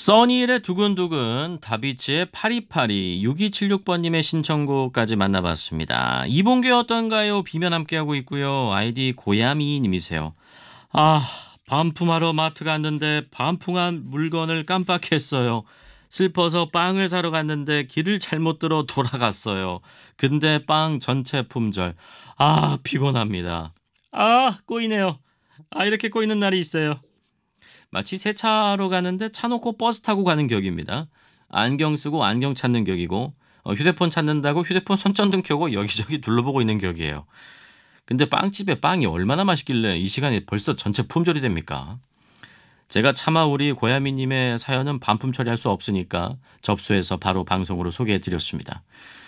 써니일의 두근두근, 다비치의 파리파리, 6276번님의 신청곡까지 만나봤습니다. 이봉규 어떤가요? 비면 함께하고 있고요. 아이디 고야미님이세요. 아, 반품하러 마트 갔는데 반품한 물건을 깜빡했어요. 슬퍼서 빵을 사러 갔는데 길을 잘못 들어 돌아갔어요. 근데 빵 전체 품절. 아, 피곤합니다. 아, 꼬이네요. 아, 이렇게 꼬이는 날이 있어요. 마치 세차로 가는데 차 놓고 버스 타고 가는 격입니다. 안경 쓰고 안경 찾는 격이고 휴대폰 찾는다고 휴대폰 손전등 켜고 여기저기 둘러보고 있는 격이에요. 근데 빵집에 빵이 얼마나 맛있길래 이 시간에 벌써 전체 품절이 됩니까? 제가 차마 우리 고야미님의 사연은 반품 처리할 수 없으니까 접수해서 바로 방송으로 소개해드렸습니다.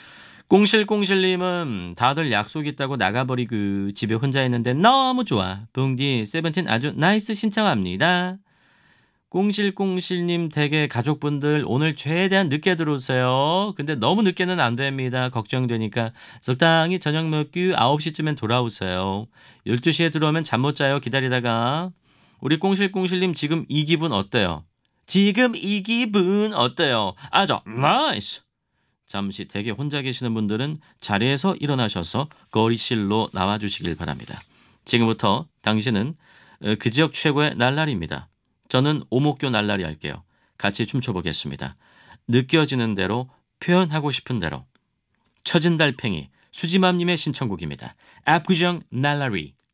꽁실꽁실님은 다들 약속 있다고 나가버리고 집에 혼자 있는데 너무 좋아. 붕디 세븐틴 아주 나이스 신청합니다. 꽁실꽁실님 댁의 가족분들 오늘 최대한 늦게 들어오세요. 근데 너무 늦게는 안 됩니다. 걱정되니까 적당히 저녁 먹고 9시쯤엔 돌아오세요. 12시에 들어오면 잠 못 자요. 기다리다가. 우리 꽁실꽁실님 지금 이 기분 어때요? 지금 이 기분 어때요? 아주 나이스. 잠시 댁에 혼자 계시는 분들은 자리에서 일어나셔서 거리실로 나와주시길 바랍니다. 지금부터 당신은 그 지역 최고의 날라리입니다. 저는 오목교 날라리 할게요. 같이 춤춰보겠습니다. 느껴지는 대로 표현하고 싶은 대로. 처진 달팽이 수지맘님의 신청곡입니다. 압구정 날라리.